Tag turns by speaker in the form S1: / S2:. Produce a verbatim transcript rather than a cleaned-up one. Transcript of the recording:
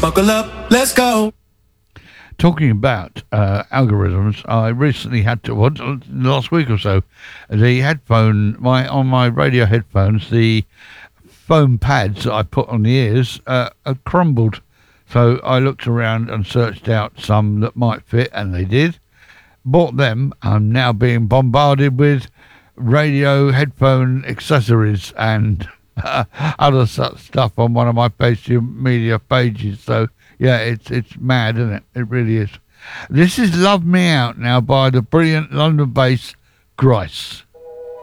S1: Buckle up, let's go.
S2: Talking about uh, algorithms, I recently had to, what, last week or so, the headphone, my on my radio headphones, the foam pads that I put on the ears uh, had crumbled. So I looked around and searched out some that might fit, and they did. Bought them. I'm now being bombarded with radio headphone accessories and uh, other such stuff on one of my social media pages. So yeah, it's it's mad, isn't it? It really is. This is Love Me Out now by the brilliant London-based Grice.